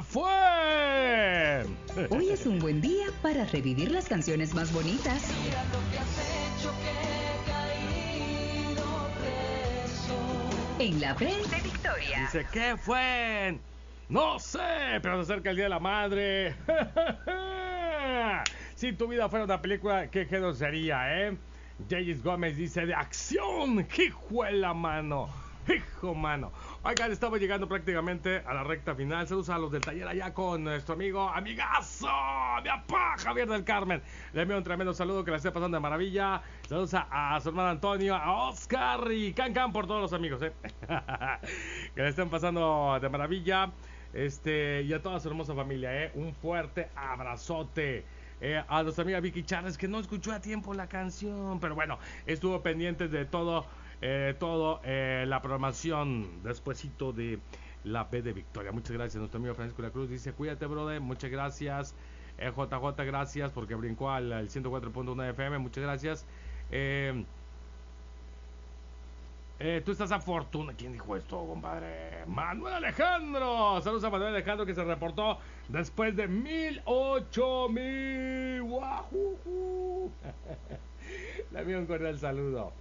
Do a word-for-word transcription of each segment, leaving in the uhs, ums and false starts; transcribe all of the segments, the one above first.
fue? Hoy es un buen día para revivir las canciones más bonitas. Mira lo que has hecho, que he caído preso. En la B de Victoria. Dice, ¿qué fue? No sé, pero se acerca el Día de la Madre. Si tu vida fuera una película, ¿qué género sería, eh? Jayes Gómez dice, de acción. ¡Hijo de la mano! ¡Hijo, mano! Oigan, estamos llegando prácticamente a la recta final. Saludos a los del taller allá con nuestro amigo, amigazo, de apá, Javier del Carmen. Le envío un tremendo saludo, que la esté pasando de maravilla. Saludos a, a su hermano Antonio, a Oscar y Can Can por todos los amigos, eh. Que le estén pasando de maravilla. Este, y a toda su hermosa familia, eh. Un fuerte abrazote. Eh, a nuestra amiga Vicky Charles, que no escuchó a tiempo la canción, pero bueno, estuvo pendiente de todo, eh, todo eh, la programación despuesito de la B de Victoria. Muchas gracias. Nuestro amigo Francisco de la Cruz dice, cuídate, brother, muchas gracias. eh, J J, gracias porque brincó al, al ciento cuatro punto uno F M, muchas gracias. eh, Eh, tú estás afortunado. ¿Quién dijo esto, compadre? Manuel Alejandro. Saludos a Manuel Alejandro, que se reportó después de mil ocho mil. ¡Guau! Le envío un cordial saludo.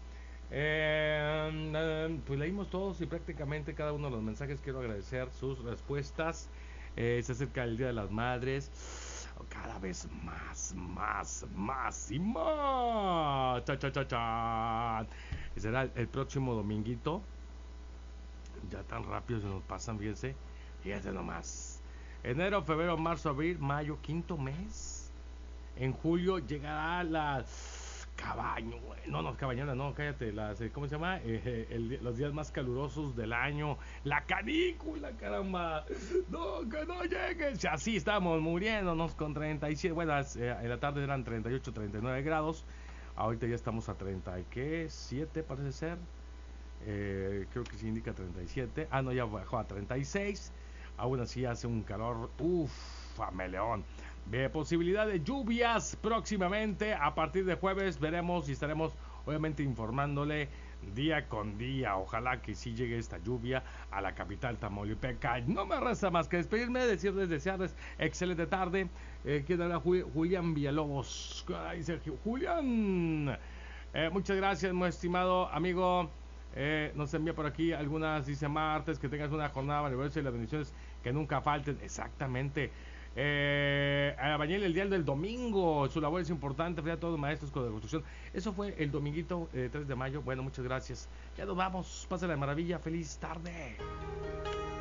Eh, pues leímos todos y prácticamente cada uno de los mensajes. Quiero agradecer sus respuestas. Eh, se acerca el Día de las Madres. Cada vez más, más, más y más. Cha, cha, cha, cha. Será el, el próximo dominguito. Ya tan rápido se nos pasan, fíjense. Fíjense nomás. Enero, febrero, marzo, abril, mayo, quinto mes. En julio llegará la cabaño. No, no, cabañona, no, cállate. Las, ¿cómo se llama? Eh, el, los días más calurosos del año. La canícula, caramba. No, que no llegue. Si así estamos muriéndonos con treinta y siete. Bueno, eh, en la tarde eran treinta y ocho, treinta y nueve grados. Ahorita ya estamos a treinta y qué, siete parece ser. Eh, creo que sí indica treinta y siete. Ah, no, ya bajó a treinta y seis. Aún así hace un calor. Uff, fameleón. De posibilidad de lluvias próximamente. A partir de jueves veremos y estaremos obviamente informándole día con día. Ojalá que sí llegue esta lluvia a la capital tamaulipeca. No me resta más que despedirme, decirles, desearles excelente tarde. Eh, ¿Quién era? Julián Villalobos. Dice Julián. Eh, muchas gracias, muy estimado amigo. Eh, nos envía por aquí algunas, dice martes, que tengas una jornada maravillosa y las bendiciones que nunca falten. Exactamente. Eh, a Bañel el día del domingo, su labor es importante, a todos los maestros con la construcción. Eso fue el dominguito eh, tres de mayo. Bueno, muchas gracias. Ya nos vamos, pásenla de maravilla, feliz tarde.